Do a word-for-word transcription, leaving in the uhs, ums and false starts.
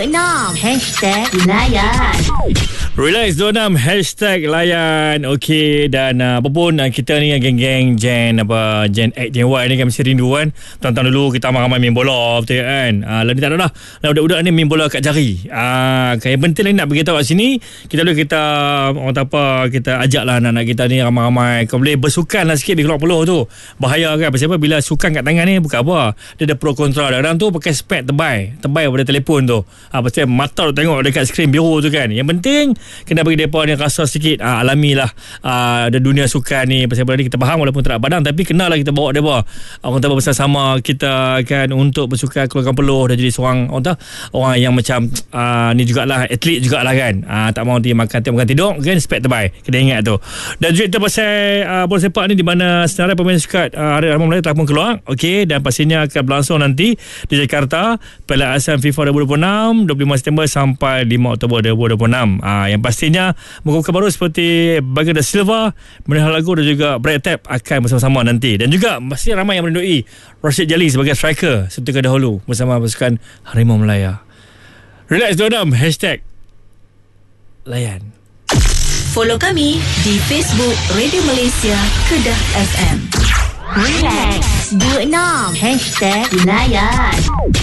enam Hashtag Layan. Relax dua enam Hashtag Layan. Okey. Dan uh, apa pun uh, kita ni geng-geng Gen apa Gen X Gen Y ni kan mesti rindu kan. Tahun-tahun dulu kita ramai-ramai main bola, betul kan. uh, Lalu ni tak ada dah. Lalu budak-budak ni main bola kat jari. uh, Yang penting lagi nak beritahu kat sini, kita boleh kita orang tak apa, kita ajak lah anak-anak kita ni ramai-ramai. Kau boleh bersukan lah sikit di keluar peluh tu. Bahaya kan. Pasal apa? Bila sukan kat tangan ni bukan apa, dia ada pro kontra. Kadang tu pakai spek tebal Tebal pada telefon tu. ha, Pasal mata tu tengok dekat skrin biru tu kan. Yang penting kena bagi mereka ni rasa sikit uh, alami lah uh, ada dunia sukan ni. Pasal ni kita faham walaupun tak badan, tapi kenal lah kita bawa mereka uh, orang tak bersama kita kan untuk bersukan keluarkan peluh dan jadi seorang orang tak orang yang macam uh, ni jugalah atlet jugalah kan. uh, Tak mahu dia makan makan tidur kan, spek tebal kena ingat tu. Dan juga kita pasal uh, bola sepak ni di mana senarai pemain sukat uh, Hari Rahman Melayu telah pun keluar. Okey, dan pastinya akan berlangsung nanti di Jakarta Piala ASEAN FIFA dua ribu dua puluh enam dua puluh lima September sampai lima Oktober dua ribu dua puluh enam. uh, Yang pastinya muka-muka baru seperti Bernardo Silva, Menihal Lagu dan juga Brad Tap akan bersama-sama nanti. Dan juga masih ramai yang merindui Rashid Jali sebagai striker seperti dahulu bersama pasukan Harimau Melaya. Relax dua enam Hashtag Layan. Follow kami di Facebook Radio Malaysia Kedah F M. Relax dua enam Hashtag Layan.